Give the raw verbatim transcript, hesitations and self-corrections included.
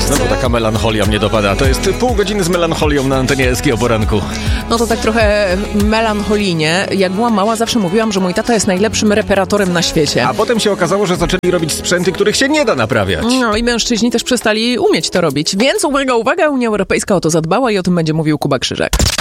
Znowu taka melancholia mnie dopada. To jest pół godziny z melancholią na antenie Eski o poranku. No to tak trochę melancholijnie. Jak byłam mała, zawsze mówiłam, że mój tata jest najlepszym reparatorem na świecie. A potem się okazało, że zaczęli robić sprzęty, których się nie da naprawiać. No i mężczyźni też przestali umieć to robić. Więc uwaga, uwaga, Unia Europejska o to zadbała i o tym będzie mówił Kuba Krzyżak.